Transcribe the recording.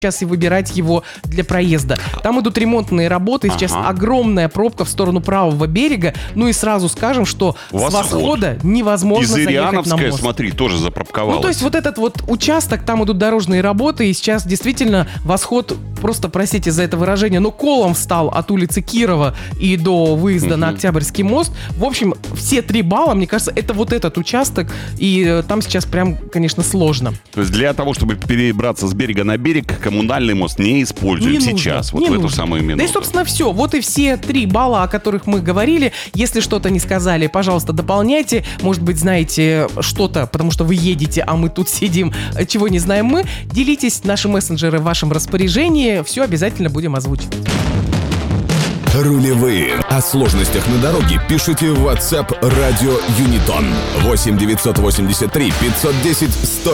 сейчас и выбирать его для проезда. Там идут ремонтные работы, сейчас огромная пробка в сторону правого берега. Ну и сразу скажем, что с восхода невозможно заехать на мост. И Зыряновская, смотри, тоже запробковалась. Ну, то есть вот этот вот участок, там идут дорожные работы, и сейчас действительно восход, просто, простите за это выражение, но колом встал от улицы Кирова и до выезда на Октябрьский мост. В общем, все 3 балла, мне кажется, это вот этот участок, и там сейчас прям, конечно, сложно. То есть для того, чтобы перебраться с берега на берег, коммунальный мост не используем сейчас, вот в эту самую минуту. Да и, собственно, все. Вот и все 3 балла, о которых мы говорили. Если что-то не сказали, пожалуйста, дополняйте. Может быть, знаете что-то, потому что вы едете, а мы тут сидим, чего не знаем мы. Делитесь, наши мессенджеры в вашем распоряжении. Все обязательно будем озвучивать. Рулевые. О сложностях на дороге пишите в WhatsApp радио Юнитон 8 983 510 100.